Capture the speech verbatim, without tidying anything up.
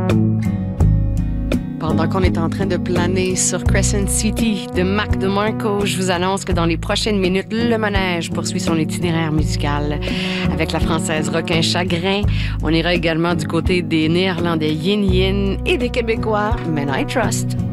Pendant qu'on est en train de planer sur Crescent City de Mac DeMarco, je vous annonce que dans les prochaines minutes, le manège poursuit son itinéraire musical. Avec la française Requin Chagrin, on ira également du côté des Néerlandais Yin Yin et des Québécois Men I Trust.